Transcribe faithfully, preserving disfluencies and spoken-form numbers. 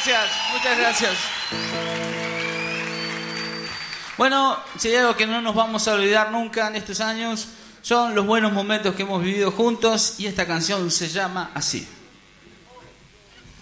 gracias, muchas gracias. Bueno, si hay algo que no nos vamos a olvidar nunca en estos años, son los buenos momentos que hemos vivido juntos, y esta canción se llama así.